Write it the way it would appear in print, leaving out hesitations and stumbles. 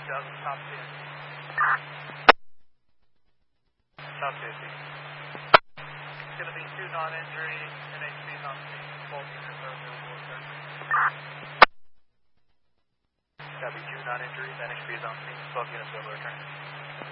Douglas, top 10. Top 50. It's going to be 2 non-injury, NHP's on scene, both units are available, sir. It's got to be 2 non-injuries, NHP's on scene, both units available, return.